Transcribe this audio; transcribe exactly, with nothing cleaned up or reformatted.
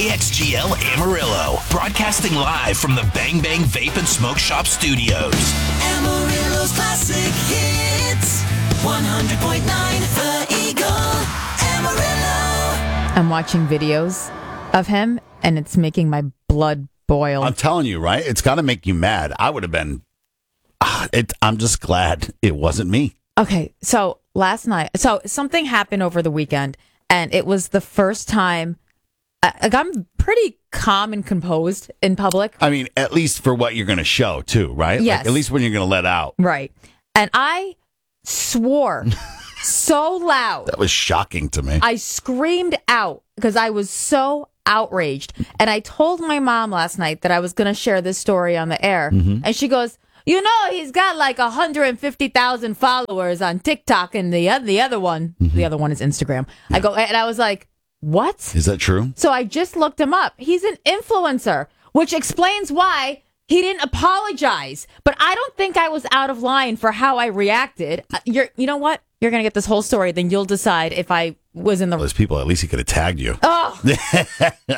K X G L Amarillo, broadcasting live from the Bang Bang Vape and Smoke Shop studios. Amarillo's classic hits, one hundred point nine The Eagle, Amarillo. I'm watching videos of him, and it's making my blood boil. I'm telling you, right? It's got to make you mad. I would have been. Uh, it, I'm just glad it wasn't me. Okay, so last night, so something happened over the weekend, and it was the first time. Like, I'm pretty calm and composed in public. I mean, at least for what you're going to show, too, right? Yes. Like, at least when you're going to let out. Right. And I swore so loud. That was shocking to me. I screamed out because I was so outraged. And I told my mom last night that I was going to share this story on the air. Mm-hmm. And she goes, you know, he's got like one hundred fifty thousand followers on TikTok, and the, the other one, mm-hmm. the other one is Instagram. Yeah. I go, and I was like, what? Is that true? So I just looked him up. He's an influencer, which explains why he didn't apologize. But I don't think I was out of line for how I reacted. You're, you know what? You're going to get this whole story. Then you'll decide if I was in the... Well, those people, at least he could have tagged you. Oh!